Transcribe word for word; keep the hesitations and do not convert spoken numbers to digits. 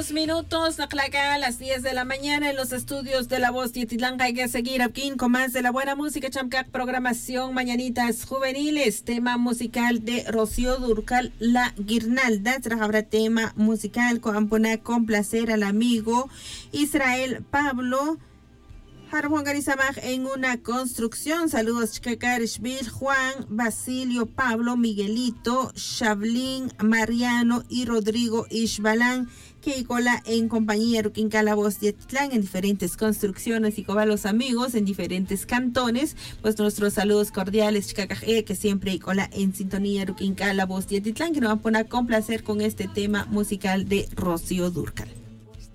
Minutos, acá a las diez de la mañana en los estudios de La Voz Tietitlán. Hay que seguir aquí con más de la buena música. Chamcac, programación Mañanitas Juveniles, tema musical de Rocío Dúrcal, La Guirnalda. Habrá tema musical con complacer al amigo Israel Pablo Juan Garizamaj en una construcción. Saludos Chcacarishville, Juan, Basilio, Pablo, Miguelito, Shablin, Mariano y Rodrigo Ishbalán, que cola en compañía Ruquinca La Voz de Titlán en diferentes construcciones y coba los amigos en diferentes cantones. Pues nuestros saludos cordiales Chcacaje, que siempre cola en sintonía Ruquinca La Voz de Titlán, que nos van a poner a complacer con este tema musical de Rocío Dúrcal.